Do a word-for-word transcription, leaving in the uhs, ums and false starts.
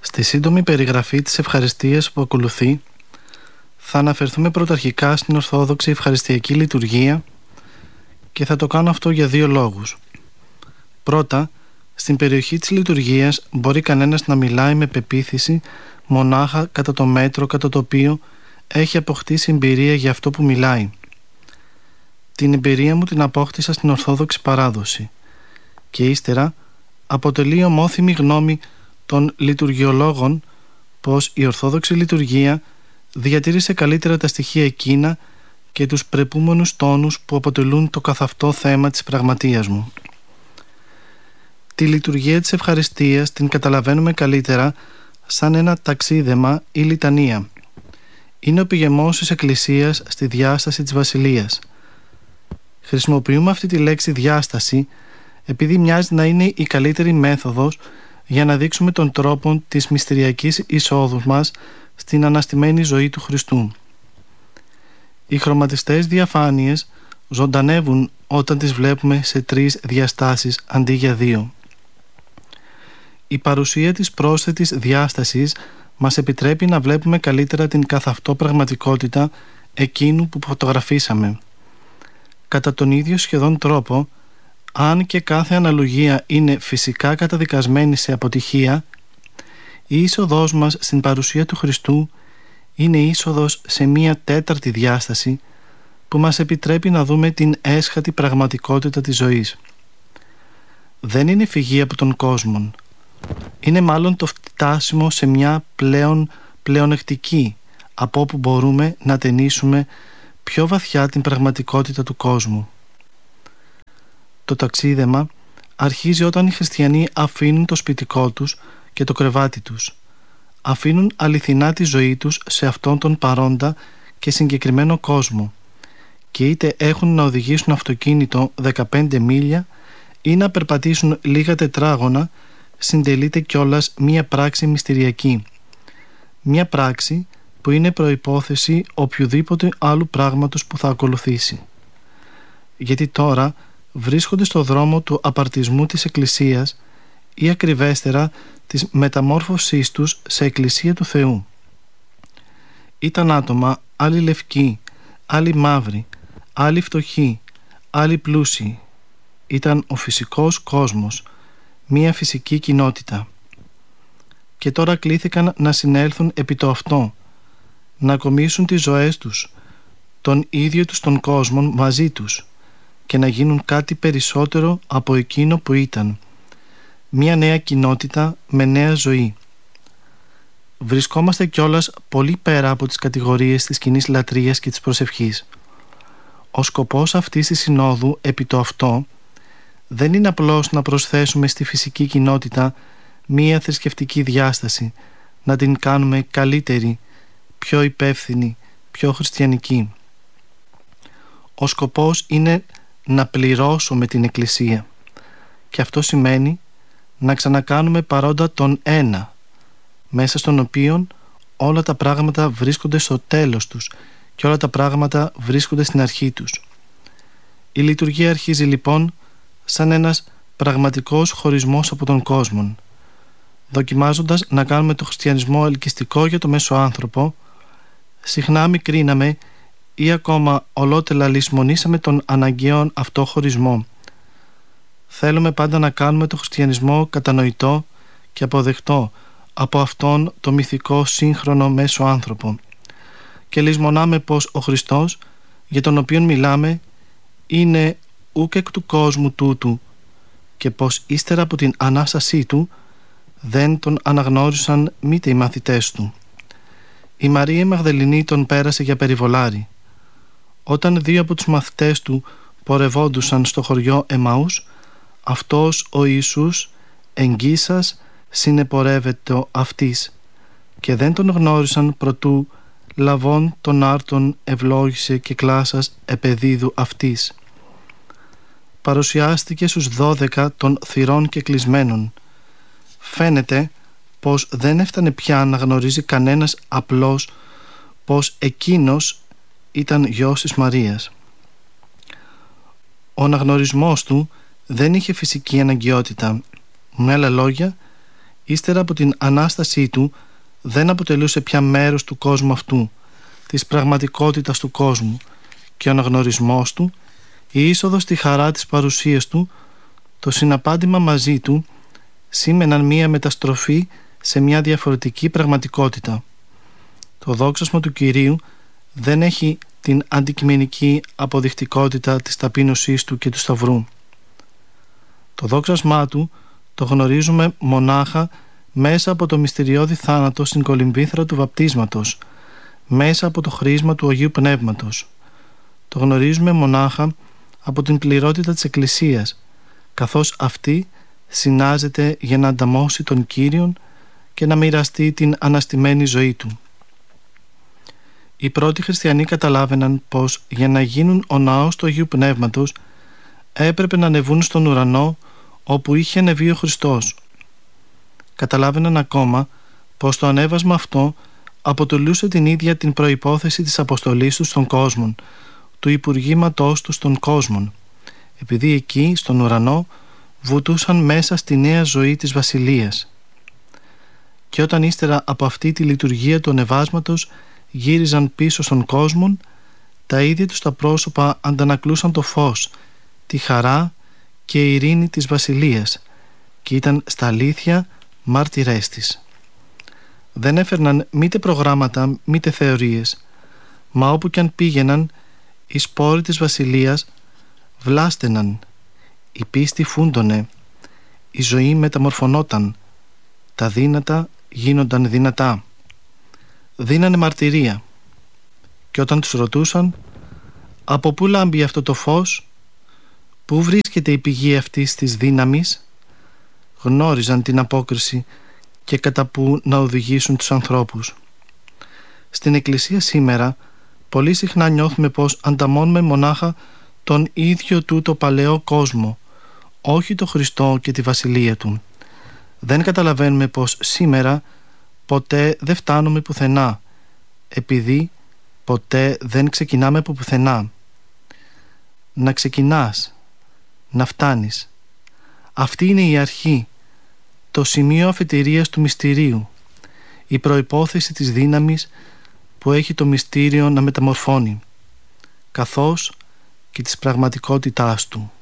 Στη σύντομη περιγραφή της ευχαριστίας που ακολουθεί θα αναφερθούμε πρωταρχικά στην Ορθόδοξη Ευχαριστιακή Λειτουργία και θα το κάνω αυτό για δύο λόγους. Πρώτα, στην περιοχή της λειτουργίας μπορεί κανένας να μιλάει με πεποίθηση μονάχα κατά το μέτρο κατά το οποίο έχει αποκτήσει εμπειρία για αυτό που μιλάει. Την εμπειρία μου την απόκτησα στην Ορθόδοξη παράδοση και ύστερα αποτελεί ομόθυμη γνώμη των λειτουργιολόγων πως η Ορθόδοξη Λειτουργία διατήρησε καλύτερα τα στοιχεία εκείνα και τους πρεπούμενους τόνους που αποτελούν το καθαυτό θέμα της πραγματείας μου. Τη λειτουργία της ευχαριστίας την καταλαβαίνουμε καλύτερα σαν ένα ταξίδεμα ή λιτανία. Είναι ο πηγεμός της Εκκλησίας στη διάσταση της Βασιλείας. Χρησιμοποιούμε αυτή τη λέξη διάσταση επειδή μοιάζει να είναι η καλύτερη μέθοδος για να δείξουμε τον τρόπο της μυστηριακής εισόδου μας στην αναστημένη ζωή του Χριστού. Οι χρωματιστές διαφάνειες ζωντανεύουν όταν τις βλέπουμε σε τρεις διαστάσεις αντί για δύο. Η παρουσία της πρόσθετης διάστασης μας επιτρέπει να βλέπουμε καλύτερα την καθαυτό πραγματικότητα εκείνου που φωτογραφίσαμε. Κατά τον ίδιο σχεδόν τρόπο, αν και κάθε αναλογία είναι φυσικά καταδικασμένη σε αποτυχία, η είσοδός μας στην παρουσία του Χριστού είναι είσοδος σε μία τέταρτη διάσταση που μας επιτρέπει να δούμε την έσχατη πραγματικότητα της ζωής. Δεν είναι φυγή από τον κόσμο. Είναι μάλλον το φτάσιμο σε μια πλέον πλεονεκτική από όπου μπορούμε να ταινίσουμε πιο βαθιά την πραγματικότητα του κόσμου. Το ταξίδεμα αρχίζει όταν οι χριστιανοί αφήνουν το σπιτικό τους και το κρεβάτι τους. Αφήνουν αληθινά τη ζωή τους σε αυτόν τον παρόντα και συγκεκριμένο κόσμο και είτε έχουν να οδηγήσουν αυτοκίνητο δεκαπέντε μίλια ή να περπατήσουν λίγα τετράγωνα, συντελείται κιόλας μία πράξη μυστηριακή. Μία πράξη που είναι προϋπόθεση οποιοδήποτε άλλου πράγματος που θα ακολουθήσει. Γιατί τώρα βρίσκονται στο δρόμο του απαρτισμού της Εκκλησίας ή ακριβέστερα της μεταμόρφωσής τους σε Εκκλησία του Θεού. Ήταν άτομα, άλλοι λευκοί, άλλοι μαύροι, άλλοι φτωχοί, άλλοι πλούσιοι. Ήταν ο φυσικός κόσμος, μία φυσική κοινότητα. Και τώρα κλήθηκαν να συνέλθουν επί το αυτό, να κομίσουν τις ζωές τους, τον ίδιο τους τον κόσμο μαζί τους και να γίνουν κάτι περισσότερο από εκείνο που ήταν, μία νέα κοινότητα με νέα ζωή. Βρισκόμαστε κιόλας πολύ πέρα από τις κατηγορίες της κοινής λατρείας και της προσευχής. Ο σκοπός αυτής της συνόδου επί το αυτό δεν είναι απλώς να προσθέσουμε στη φυσική κοινότητα μία θρησκευτική διάσταση, να την κάνουμε καλύτερη, πιο υπεύθυνη, πιο χριστιανική. Ο σκοπός είναι να πληρώσουμε την Εκκλησία και αυτό σημαίνει να ξανακάνουμε παρόντα τον ένα, μέσα στον οποίον όλα τα πράγματα βρίσκονται στο τέλος τους και όλα τα πράγματα βρίσκονται στην αρχή τους. Η λειτουργία αρχίζει λοιπόν σαν ένας πραγματικός χωρισμός από τον κόσμο, δοκιμάζοντας να κάνουμε το χριστιανισμό ελκυστικό για το μέσο άνθρωπο. Συχνά μικρύναμε ή ακόμα ολότελα λησμονήσαμε τον αναγκαίο αυτό χωρισμό. Θέλουμε πάντα να κάνουμε το χριστιανισμό κατανοητό και αποδεκτό από αυτόν το μυθικό σύγχρονο μέσο άνθρωπο και λησμονάμε πως ο Χριστός για τον οποίον μιλάμε είναι ούκ εκ του κόσμου τούτου και πως ύστερα από την Ανάστασή του δεν τον αναγνώρισαν μήτε οι μαθητές του. Η Μαρία Μαγδαληνή τον πέρασε για περιβολάρη. Όταν δύο από τους μαθητές του πορευόντουσαν στο χωριό Εμαούς, αυτός ο Ιησούς εγγύσας συνεπορεύεται αυτής και δεν τον γνώρισαν προτού λαβών τον άρτον ευλόγησε και κλάσας επεδίδου αυτής. Παρουσιάστηκε στους δώδεκα των θυρών και κλεισμένων. Φαίνεται πως δεν έφτανε πια να γνωρίζει κανένας απλώς πως εκείνος ήταν γιος της Μαρίας. Ο αναγνωρισμός του δεν είχε φυσική αναγκαιότητα. Με άλλα λόγια, ύστερα από την Ανάστασή του δεν αποτελούσε πια μέρος του κόσμου αυτού, της πραγματικότητας του κόσμου, και ο αναγνωρισμός του, η είσοδος στη χαρά της παρουσίας του, το συναπάντημα μαζί του σήμαιναν μία μεταστροφή σε μια διαφορετική πραγματικότητα. Το δόξασμα του Κυρίου δεν έχει την αντικειμενική αποδεικτικότητα της ταπείνωσής του και του Σταυρού. Το δόξασμά του το γνωρίζουμε μονάχα μέσα από το μυστηριώδη θάνατο στην κολυμβήθρα του βαπτίσματος, μέσα από το χρήσμα του Αγίου Πνεύματος. Το γνωρίζουμε μονάχα από την πληρότητα της Εκκλησίας, καθώς αυτή συνάζεται για να ανταμώσει τον Κύριον και να μοιραστεί την αναστημένη ζωή του. Οι πρώτοι χριστιανοί καταλάβαιναν πως για να γίνουν ο ναός του Αγίου Πνεύματος έπρεπε να ανεβούν στον ουρανό όπου είχε ανεβεί ο Χριστός. Καταλάβαιναν ακόμα πως το ανέβασμα αυτό αποτελούσε την ίδια την προϋπόθεση της αποστολής του στον κόσμο, του υπουργήματός του στον κόσμο, επειδή εκεί στον ουρανό βουτούσαν μέσα στη νέα ζωή της Βασιλείας. Και όταν ύστερα από αυτή τη λειτουργία του ανεβάσματος γύριζαν πίσω στον κόσμο, τα ίδια τους τα πρόσωπα αντανακλούσαν το φως, τη χαρά και η ειρήνη της Βασιλείας και ήταν στα αλήθεια μάρτυρές της. Δεν έφερναν μήτε προγράμματα μήτε θεωρίες, μα όπου κι αν πήγαιναν οι σπόροι της Βασιλείας βλάστεναν, η πίστη φούντωνε, η ζωή μεταμορφωνόταν, τα δύνατα γίνονταν δυνατά. Δίνανε μαρτυρία και όταν τους ρωτούσαν από πού λάμπει αυτό το φως, πού βρίσκεται η πηγή αυτής της δύναμης, γνώριζαν την απόκριση και κατά πού να οδηγήσουν τους ανθρώπους. Στην Εκκλησία σήμερα πολύ συχνά νιώθουμε πως ανταμώνουμε μονάχα τον ίδιο τούτο παλαιό κόσμο, όχι το Χριστό και τη Βασιλεία Του. Δεν καταλαβαίνουμε πως σήμερα ποτέ δεν φτάνουμε πουθενά, επειδή ποτέ δεν ξεκινάμε από πουθενά. Να ξεκινάς, να φτάνεις. Αυτή είναι η αρχή, το σημείο αφετηρίας του μυστηρίου, η προϋπόθεση της δύναμης που έχει το μυστήριο να μεταμορφώνει, καθώς και της πραγματικότητάς του.